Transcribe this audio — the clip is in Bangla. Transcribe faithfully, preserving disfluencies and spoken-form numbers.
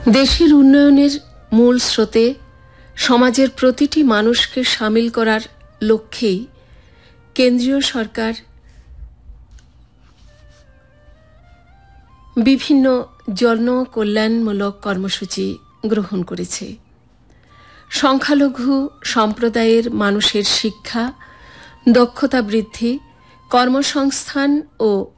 দেশের উন্নয়নের মূল স্রোতে সমাজের প্রতিটি মানুষকে সামিল করার লক্ষ্যেই কেন্দ্রীয় সরকার বিভিন্ন জনকল্যাণমূলক কর্মসূচি গ্রহণ করেছে। সংখ্যালঘু সম্প্রদায়ের মানুষের শিক্ষা, দক্ষতা বৃদ্ধি, কর্মসংস্থান ও